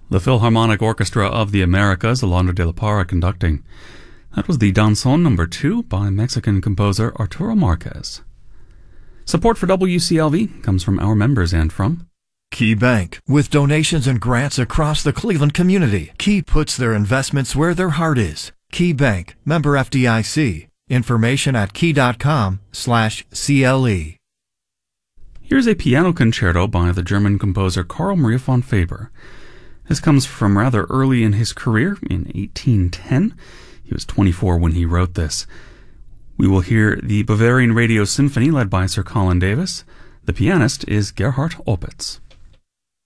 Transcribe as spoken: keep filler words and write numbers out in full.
The Philharmonic Orchestra of the Americas, Alondra de la Parra conducting. That was the Danzón number two by Mexican composer Arturo Marquez. Support for W C L V comes from our members and from Key Bank. With donations and grants across the Cleveland community, Key puts their investments where their heart is. Key Bank, member F D I C. Information at key.com slash CLE. Here's a piano concerto by the German composer Carl Maria von Faber. This comes from rather early in his career, in eighteen ten. He was twenty-four when he wrote this. We will hear the Bavarian Radio Symphony led by Sir Colin Davis. The pianist is Gerhard Opitz.